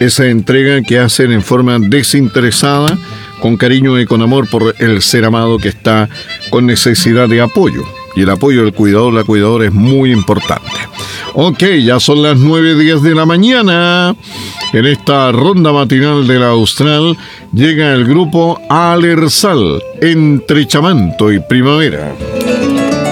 esa entrega que hacen en forma desinteresada, con cariño y con amor por el ser amado que está con necesidad de apoyo. Y el apoyo del cuidador, la cuidadora es muy importante. Ok, ya son las 9:10 de la mañana. En esta ronda matinal de la Austral llega el grupo Alersal, entre Chamanto y Primavera.